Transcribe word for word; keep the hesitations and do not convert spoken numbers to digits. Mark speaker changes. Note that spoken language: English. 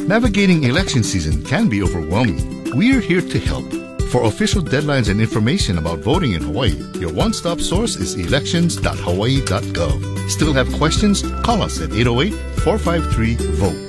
Speaker 1: Navigating election season can be overwhelming. We're here to help. For official deadlines and information about voting in Hawaii, your one-stop source is elections dot hawaii dot gov. Still have questions? Call us at eight oh eight, four five three, V O T E.